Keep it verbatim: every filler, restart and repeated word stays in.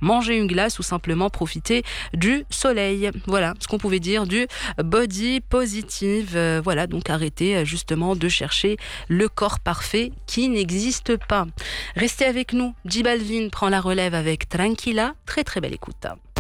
manger une glace ou simplement profiter du soleil. Voilà ce qu'on pouvait dire du body positive. Euh, voilà, donc arrêtez justement de chercher le corps parfait qui n'existe pas. Restez avec nous. J Balvin prend la relève avec Tranquilla. Très très belle écoute.